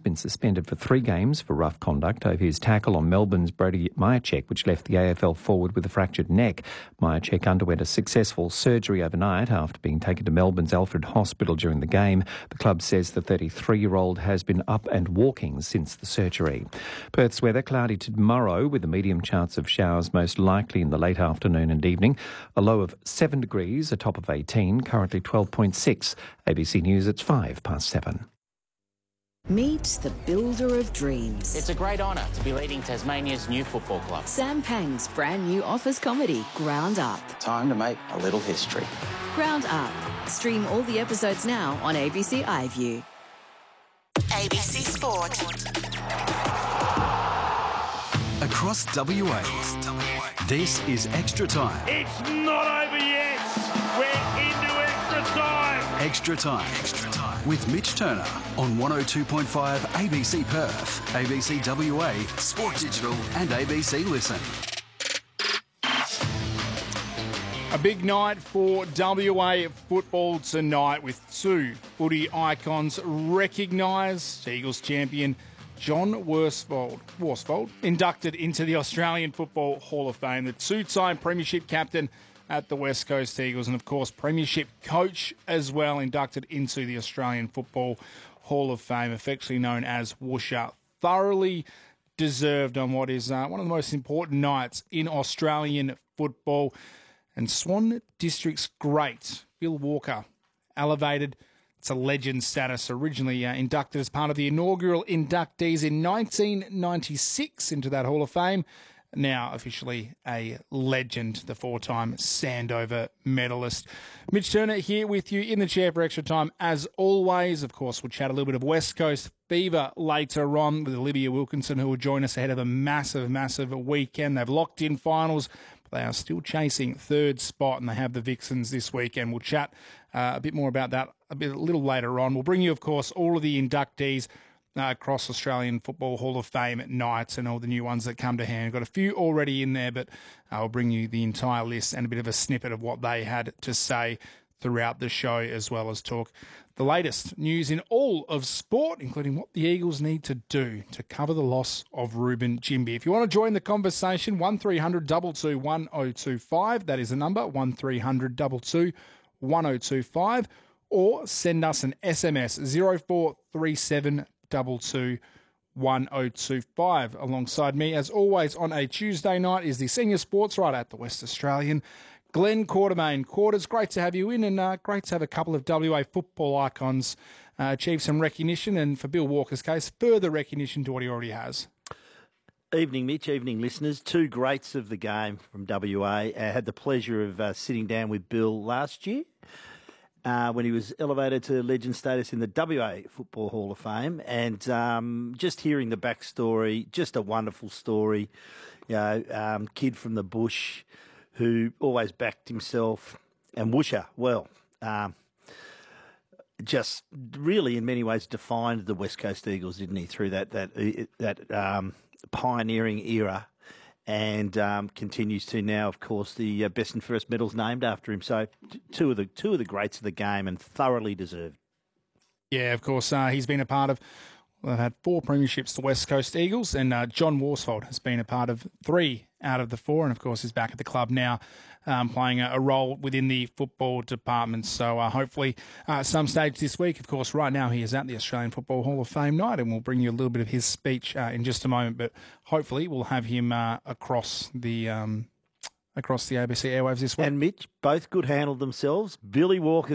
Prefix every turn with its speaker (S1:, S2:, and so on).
S1: been suspended for 3 games for rough conduct over his tackle on Melbourne's Brody Myercheck, which left the AFL forward with a fractured neck. Myercheck underwent a successful surgery overnight after being taken to Melbourne's Alfred Hospital during the game. The club says the 33-year-old has been up and walking since the surgery. Perth's weather cloudy tomorrow with a medium chance of showers most likely in the late afternoon and evening. A low of 7 degrees, a top of 18, currently 12.6. ABC News at 7:05.
S2: Meet the builder of dreams.
S3: It's a great honour to be leading Tasmania's new football club.
S2: Sam Pang's brand new office comedy, Ground Up.
S3: Time to make a little history.
S2: Ground Up. Stream all the episodes now on ABC iView.
S4: ABC Sport.
S5: Across WA, this is Extra Time.
S6: It's not over yet. We're into extra time.
S5: Extra Time. Extra Time. With Mitch Turner on 102.5 ABC Perth, ABC WA, Sport Digital and ABC Listen.
S7: A big night for WA football tonight with 2 footy icons recognised. Eagles champion John Worsfold inducted into the Australian Football Hall of Fame. The 2-time premiership captain at the West Coast Eagles and, of course, premiership coach as well, inducted into the Australian Football Hall of Fame, affectionately known as Woosha. Thoroughly deserved on what is one of the most important nights in Australian football. And Swan District's great Bill Walker elevated to legend status, originally inducted as part of the inaugural inductees in 1996 into that Hall of Fame. Now officially a legend, the 4-time Sandover medalist. Mitch Turner here with you in the chair for Extra Time. As always, of course, we'll chat a little bit of West Coast fever later on with Olivia Wilkinson, who will join us ahead of a massive, massive weekend. They've locked in finals. They are still chasing 3rd spot, and they have the Vixens this weekend. We'll chat a bit more about that a little later on. We'll bring you, of course, all of the inductees across Australian Football Hall of Fame at night and all the new ones that come to hand. Got a few already in there, but I'll bring you the entire list and a bit of a snippet of what they had to say throughout the show, as well as talk the latest news in all of sport, including what the Eagles need to do to cover the loss of Ruben Jimby. If you want to join the conversation, 1300 22 1025. That is the number, 1300 22 1025. Or send us an SMS, 0437 22 1025. Alongside me, as always, on a Tuesday night is the senior sports writer at the West Australian, Glenn Quartermain. Quarters, great to have you in, and great to have a couple of WA football icons achieve some recognition, and for Bill Walker's case, further recognition to what he already has.
S8: Evening, Mitch. Evening, listeners. 2 greats of the game from WA. I had the pleasure of sitting down with Bill last year when he was elevated to legend status in the WA Football Hall of Fame, and just hearing the backstory, just a wonderful story. You know, kid from the bush who always backed himself, and Woosha, well, just really in many ways defined the West Coast Eagles, didn't he, through that pioneering era, and continues to now, of course, the best and first medals named after him. So two of the greats of the game, and thoroughly deserved.
S7: Yeah, of course, he's been a part of. They've had 4 premierships, the West Coast Eagles, and John Worsfold has been a part of 3 out of the 4, and of course is back at the club now, playing a role within the football department. So hopefully some stage this week. Of course, right now he is at the Australian Football Hall of Fame night, and we'll bring you a little bit of his speech in just a moment, but hopefully we'll have him across the ABC airwaves this week.
S8: And Mitch, both could handle themselves. Billy Walker